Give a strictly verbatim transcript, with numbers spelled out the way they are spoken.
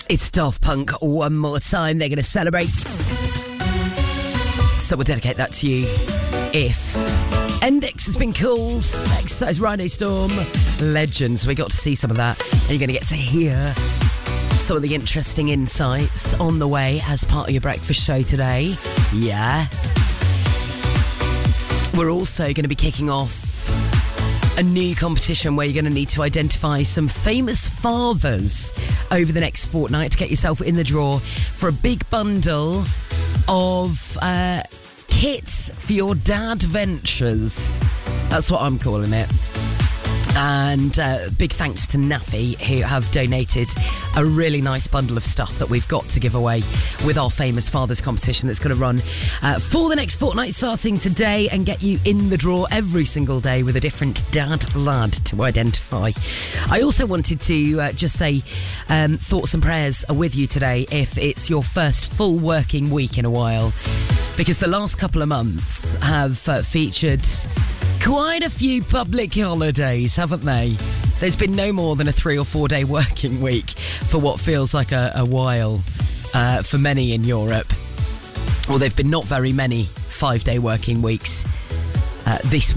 It's Daft Punk one more time. They're going to celebrate. So we'll dedicate that to you. If Index has been called Exercise Rhino Storm Legends, we got to see some of that, and you're going to get to hear some of the interesting insights on the way as part of your breakfast show today. Yeah. We're also going to be kicking off a new competition where you're going to need to identify some famous fathers over the next fortnight to get yourself in the draw for a big bundle of uh, kits for your dad ventures. That's what I'm calling it. And uh, big thanks to Naffy, who have donated a really nice bundle of stuff that we've got to give away with our Famous Fathers competition that's going to run uh, for the next fortnight starting today and get you in the draw every single day with a different dad lad to identify. I also wanted to uh, just say um, thoughts and prayers are with you today if it's your first full working week in a while, because the last couple of months have uh, featured quite a few public holidays, haven't they? There's been no more than a three or four day working week for what feels like a, a while uh, for many in Europe. Well, there've been not very many five day working weeks uh, this week.